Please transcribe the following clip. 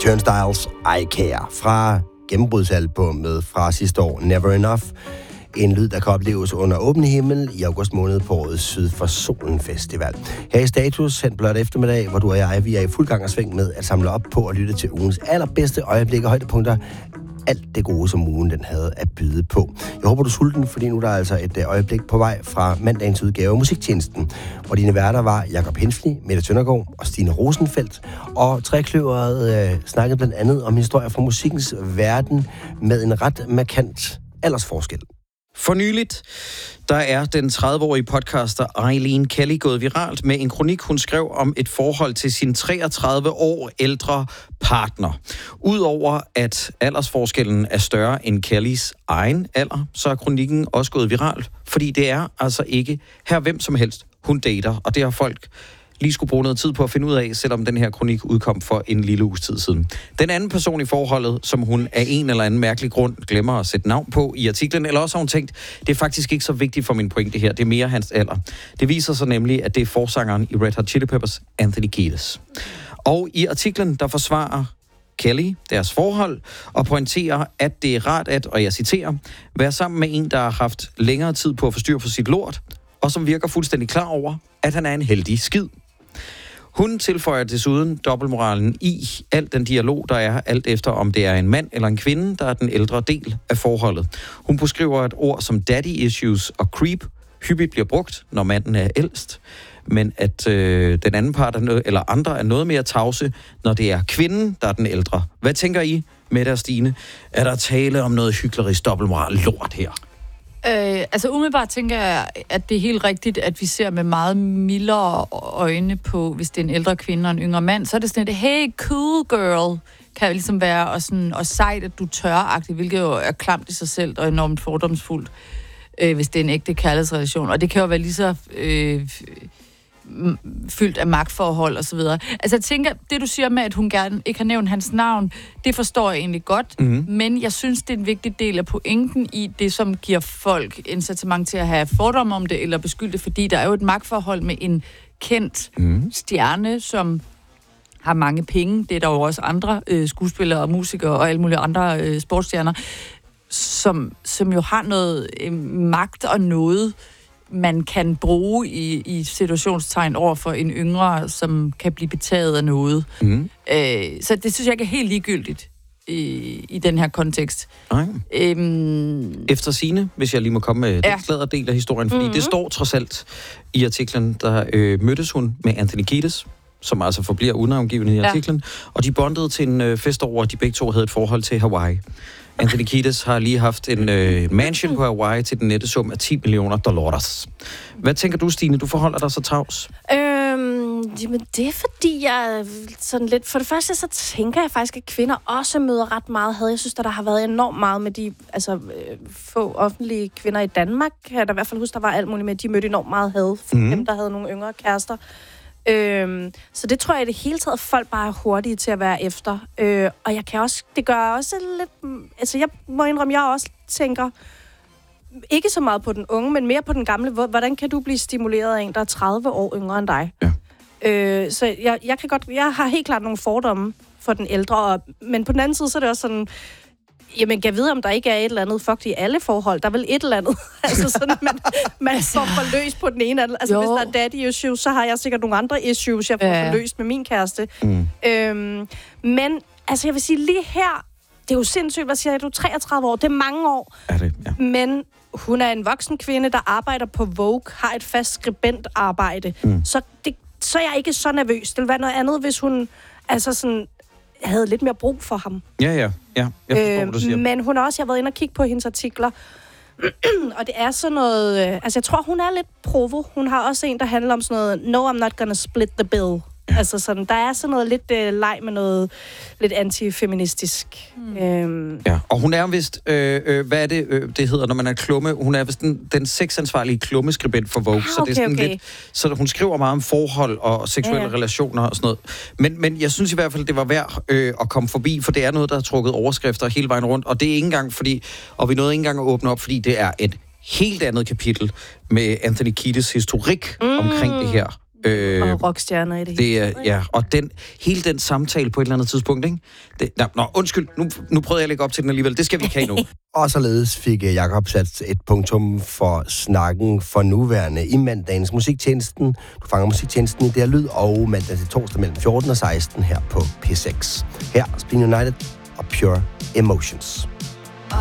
Turnstiles, I Care, fra gennembrudsalbummet fra sidste år, Never Enough. En lyd, der kan opleves under åben himmel i august måned på årets Syd for Solen Festival. Her i Status, hen blot eftermiddag, hvor du og jeg, vi er i fuld gang og sving med at samle op på og lytte til ugens allerbedste øjeblikke og højdepunkter. Alt det gode, som ugen den havde at byde på. Jeg håber, du er sulten, fordi nu der er altså et øjeblik på vej fra mandagens udgave af Musiktjenesten, hvor dine værter var Jakob Hensley, Mette Tøndergaard og Stine Rosenfeldt. Og Trekløveret snakkede blandt andet om historier fra musikkens verden med en ret markant aldersforskel. For nyligt, der er den 30-årige podcaster Eileen Kelly gået viralt med en kronik, hun skrev om et forhold til sin 33 år ældre partner. Udover at aldersforskellen er større end Kellys egen alder, så er kronikken også gået viralt, fordi det er altså ikke her hvem som helst, hun dater, og det har folk lige skulle bruge noget tid på at finde ud af, selvom den her kronik udkom for en lille uges tid siden. Den anden person i forholdet, som hun af en eller anden mærkelig grund glemmer at sætte navn på i artiklen, eller også har hun tænkt, det er faktisk ikke så vigtigt for min pointe her, det er mere hans alder. Det viser sig nemlig, at det er forsangeren i Red Hot Chili Peppers, Anthony Kiedis. Og i artiklen, der forsvarer Kelly deres forhold og pointerer, at det er rart at, og jeg citerer, være sammen med en, der har haft længere tid på at få styr på sit lort, og som virker fuldstændig klar over, at han er en heldig skid. Hun tilføjer desuden dobbeltmoralen i al den dialog, der er alt efter, om det er en mand eller en kvinde, der er den ældre del af forholdet. Hun beskriver, at ord som daddy issues og creep hyppigt bliver brugt, når manden er ældst, men at den anden part eller andre er noget mere tavse, når det er kvinden, der er den ældre. Hvad tænker I, Mette og Stine? Er der tale om noget hyklerisk dobbeltmoral lort her? Altså umiddelbart tænker jeg, at det er helt rigtigt, at vi ser med meget mildere øjne på, hvis det er en ældre kvinde og en yngre mand, så er det sådan et, hey, cool girl, kan jo ligesom være, og sejt, at du tør-agtigt, hvilket jo er klamt i sig selv og enormt fordomsfuldt, hvis det er en ægte kærlighedsrelation. Og det kan jo være lige så fyldt af magtforhold og så videre. Altså jeg tænker, det du siger med, at hun gerne ikke har nævnt hans navn, det forstår jeg egentlig godt, men jeg synes, det er en vigtig del af pointen i det, som giver folk incitament til at have fordomme om det, eller beskylde, fordi der er jo et magtforhold med en kendt stjerne, som har mange penge. Det er der jo også andre skuespillere og musikere og alle mulige andre sportsstjerner, som jo har noget magt og noget, man kan bruge i situationstegn over for en yngre, som kan blive betaget af noget. Så det synes jeg ikke er helt ligegyldigt i den her kontekst. Efter sigende, hvis jeg lige må komme med den sladerdel af historien, fordi det står trods alt i artiklen, der mødtes hun med Anthony Kiedis, som altså forbliver unavngivet i artiklen, og de bondede til en fest over, at de begge to havde et forhold til Hawaii. Anthony Kiedis har lige haft en mansion på Hawaii til den nette sum af $10 million. Hvad tænker du, Stine? Du forholder dig så tavs? Jamen, det er fordi, jeg sådan lidt... For det første, så tænker jeg faktisk, at kvinder også møder ret meget had. Jeg synes, der har været enormt meget med de få offentlige kvinder i Danmark. Jeg kan da i hvert fald huske, der var alt muligt med, de mødte enormt meget had for dem, der havde nogle yngre kærester. Så det tror jeg i det hele taget, folk bare er hurtige til at være efter. Og jeg kan også, det gør også lidt... Altså, jeg må indrømme, jeg også tænker... Ikke så meget på den unge, men mere på den gamle. Hvordan kan du blive stimuleret af en, der er 30 år yngre end dig? Ja. Så jeg har helt klart nogle fordomme for den ældre. Men på den anden side, så er det også sådan... Jamen, jeg ved, om der ikke er et eller andet fuck i alle forhold. Der er vel et eller andet. Altså sådan, man får forløst på den ene. Altså, hvis der er daddy issues, så har jeg sikkert nogle andre issues, jeg får forløst med min kæreste. Men, altså, jeg vil sige, lige her, det er jo sindssygt, hvad siger jeg, du er 33 år, det er mange år. Er det? Ja. Men hun er en voksen kvinde, der arbejder på Vogue, har et fast skribentarbejde. Så er jeg ikke så nervøs. Det ville være noget andet, hvis hun altså sådan... Jeg havde lidt mere brug for ham. Ja. Jeg forstår, hvad du siger. Men hun har også, jeg har været inde og kigge på hendes artikler, og det er sådan noget... altså, jeg tror, hun er lidt provo. Hun har også en, der handler om sådan noget, no, I'm not gonna split the bill. Ja. Altså sådan, der er sådan noget lidt leg med noget lidt antifeministisk. Ja, og hun er vist, hvad er det, det hedder, når man er klumme? Hun er vist den sexansvarlige klummeskribent for Vogue, så det er sådan lidt, så hun skriver meget om forhold og seksuelle relationer og sådan noget. Men jeg synes i hvert fald, det var værd at komme forbi, for det er noget, der har trukket overskrifter hele vejen rundt, og det er ikke engang fordi, og vi nåede ikke engang at åbne op, fordi det er et helt andet kapitel med Anthony Kiedis historik omkring det her. Og rockstjerner i det hele. Og hele den samtale på et eller andet tidspunkt, ikke? Undskyld, nu prøvede jeg at lægge op til den alligevel. Det skal vi ikke have nu. Og således fik Jakob sat et punktum for snakken for nuværende i mandagens musiktjenesten. Du fanger musiktjenesten i der lyd, og mandag til torsdag mellem 14 og 16 her på P6. Her Spin United og Pure Emotions.